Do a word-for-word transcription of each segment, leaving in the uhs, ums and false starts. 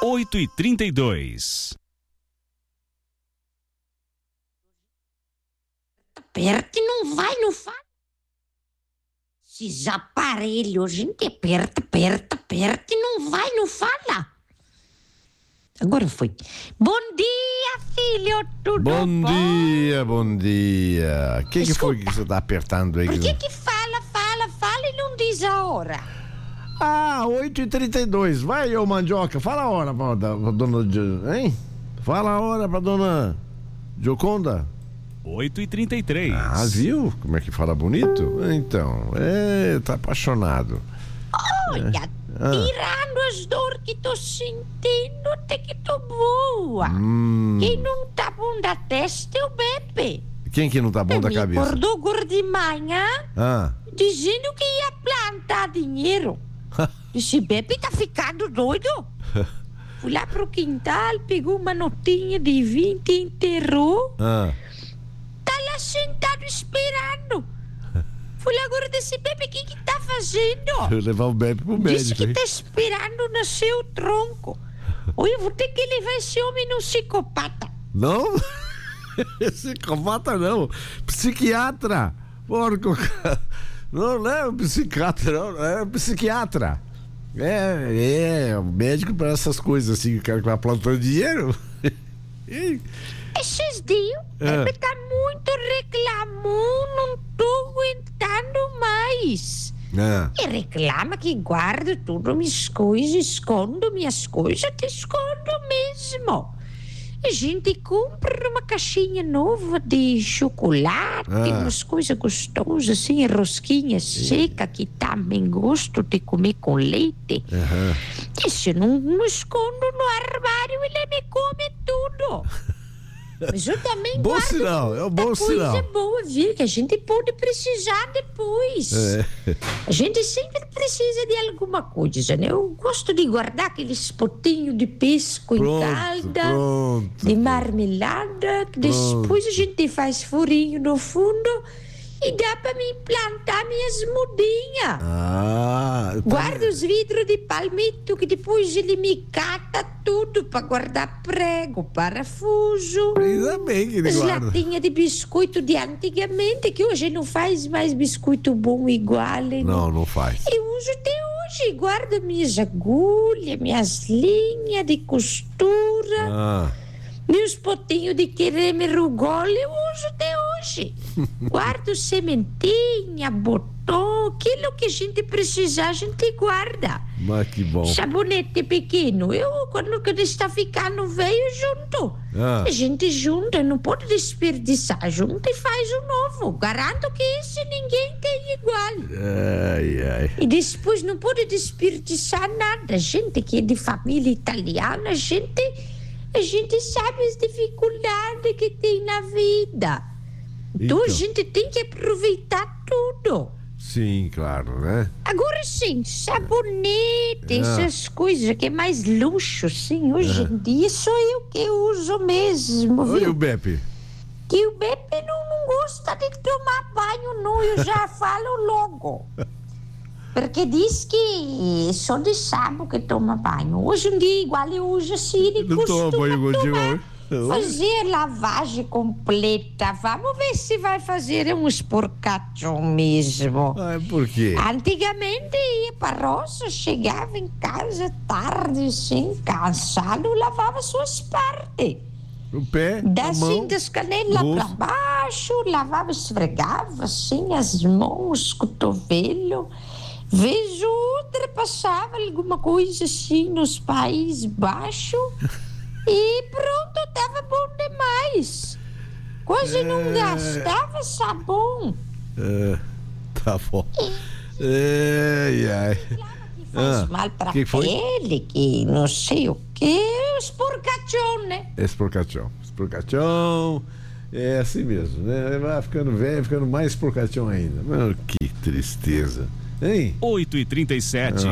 oito e trinta e dois. Aperta e não vai, não fala. Esses aparelhos, a gente aperta, aperta, aperta e não vai, não fala. Agora foi. Bom dia, filho, tudo bom? Bom dia, bom dia. O que, que foi que você tá apertando aí? Por que que fala, fala, fala e não diz a hora? Ah, oito e trinta e dois. Vai, ô Mandioca, fala a hora pra, pra dona... Hein? Fala a hora pra dona Gioconda. oito e trinta e três. Ah, viu? Como é que fala bonito? Então, é, tá apaixonado. Olha, é. ah. tirando as dores que tô sentindo, até que tô boa. Hum. Quem não tá bom da testa é o Beppe. Quem que não tá bom Ele da me cabeça? acordou gordo de manhã, ah. dizendo que ia plantar dinheiro. Esse Beppe tá ficando doido. Fui lá pro quintal, pegou uma notinha de vinte e enterrou. Ah. Tá lá sentado esperando. Fui lá agora desse Beppe, o que que tá fazendo? Eu levar o Beppe pro médico. Disse que hein? tá esperando nascer o tronco. Olha, eu vou ter que levar esse homem no psicopata. Não? Psicopata não. Psiquiatra. Porco. Não, não é um psiquiatra, não. É um psiquiatra. É, é, o médico para essas coisas assim, o cara que vai plantando dinheiro. Esses dias, É. ele tá muito reclamão, não tô aguentando mais. É. E reclama que guardo tudo minhas coisas, escondo minhas coisas, te escondo mesmo. A gente compra uma caixinha nova de chocolate, Ah. umas coisas gostosas, assim, rosquinha seca que também gosto de comer com leite. Uhum. E se eu não, não escondo no armário, ele me come tudo. Mas eu também Bom guardo sinal, é um bom coisa sinal. boa, viu? Que a gente pode precisar depois. É. A gente sempre precisa de alguma coisa, né? Eu gosto de guardar aqueles potinhos de pesco Pronto, em calda, pronto. de marmelada, que depois a gente faz furinho no fundo e dá para me plantar minhas mudinhas. Ah, Guarda os vidros de palmito que depois ele me cata tudo para guardar prego, parafuso. Ainda bem que ele As guarda. latinhas de biscoito de antigamente, que hoje não faz mais biscoito bom igual. Né? Não, não faz. Eu uso até hoje, guardo minhas agulhas, minhas linhas de costura, Ah, meus potinhos de creme rugol, eu uso até hoje. Guardo sementinha, botão, aquilo que a gente precisar, a gente guarda. mas que bom. Sabonete pequeno, eu quando quando está ficando velho, junto. Ah. A gente junta, não pode desperdiçar, junta e faz o novo. Garanto que esse ninguém tem igual. Ai, ai. E depois não pode desperdiçar nada. A gente que é de família italiana, a gente, a gente sabe as dificuldades que tem na vida. Então, Então. a gente tem que aproveitar tudo. Sim, claro, né? Agora sim, sabonete, Ah. essas coisas que é mais luxo, sim. Hoje em dia sou eu que uso mesmo, Oi, viu? o Beppe. Que o Beppe não, não gosta de tomar banho, não, eu já falo logo. Porque diz que só de sábado que toma banho. Hoje em dia, igual eu uso assim, ele Não costuma toma banho contigo, tomar, não? fazer lavagem completa. Vamos ver se vai fazer um esporcachão mesmo. Ah, por quê? Antigamente ia para a roça, chegava em casa tarde, assim, cansado, lavava suas partes. O pé, Da, a assim, mão, das canelas o para rosto. baixo, lavava, esfregava, assim, as mãos, os cotovelos. Vez ou outra passava alguma coisa assim nos Países Baixos e pronto, estava bom demais. Quase não É. gastava sabão. É, tá bom. Ai, ai. Faz Ah, mal para que foi? pele, que não sei o que, esporcachão, né? Esporcachão. Esporcachão. É assim mesmo, né? Vai ficando velho, ficando mais esporcachão ainda. Mano, que tristeza. Hein? oito e trinta e sete.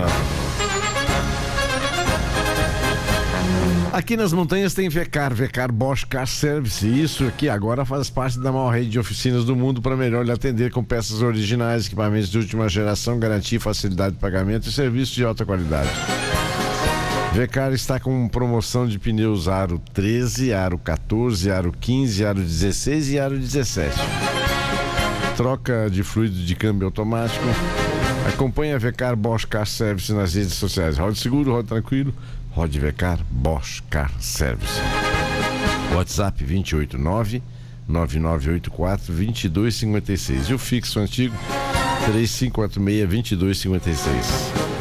Aqui nas montanhas tem Vecar, Vecar Bosch Car Service. Isso aqui agora faz parte da maior rede de oficinas do mundo para melhor lhe atender com peças originais, equipamentos de última geração, garantia, facilidade de pagamento e serviço de alta qualidade. Vecar está com promoção de pneus aro treze, aro quatorze, aro quinze, aro dezesseis e aro dezessete. Troca de fluido de câmbio automático. Acompanhe a Vecar Bosch Car Service nas redes sociais. Rode seguro, rode tranquilo. Rode Vecar Bosch Car Service. WhatsApp vinte e oito nove, nove nove oito quatro, dois dois cinco seis. E o fixo antigo três cinco quatro seis, dois dois cinco seis.